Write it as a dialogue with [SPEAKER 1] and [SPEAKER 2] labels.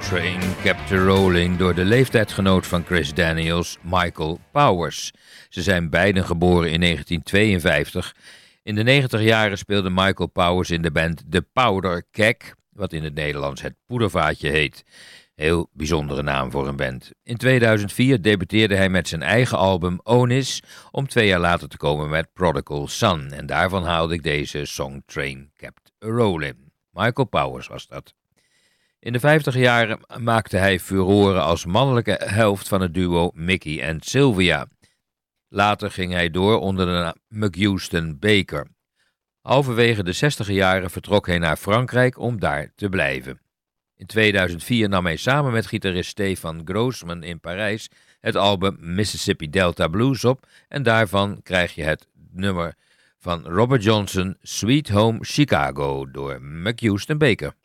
[SPEAKER 1] Train kept rolling door de leeftijdgenoot van Chris Daniels, Michael Powers. Ze zijn beiden geboren in 1952. In de 90 jaren speelde Michael Powers in de band The Powder Keg, wat in het Nederlands het poedervaatje heet. Heel bijzondere naam voor een band. In 2004 debuteerde hij met zijn eigen album Onis, om 2 jaar later te komen met Prodigal Son. En daarvan haalde ik deze song Train Kept Rolling. Michael Powers was dat. In de 50 jaren maakte hij furoren als mannelijke helft van het duo Mickey en Sylvia. Later ging hij door onder de naam McHouston Baker. Halverwege de 60 jaren vertrok hij naar Frankrijk om daar te blijven. In 2004 nam hij samen met gitarist Stefan Grossman in Parijs het album Mississippi Delta Blues op en daarvan krijg je het nummer van Robert Johnson, Sweet Home Chicago, door McHouston Baker.